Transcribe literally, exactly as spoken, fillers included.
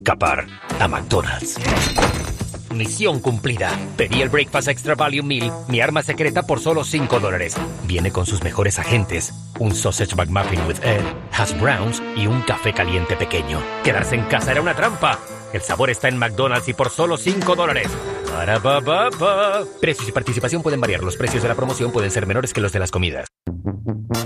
escapar a McDonald's. Misión cumplida. Pedí el Breakfast Extra Value Meal, mi arma secreta, por solo cinco dólares. Viene con sus mejores agentes, un Sausage McMuffin with Ed, hash browns y un café caliente pequeño. Quedarse en casa era una trampa. El sabor está en McDonald's y por solo cinco dólares. Para pa, pa, pa. Precios y participación pueden variar. Los precios de la promoción pueden ser menores que los de las comidas.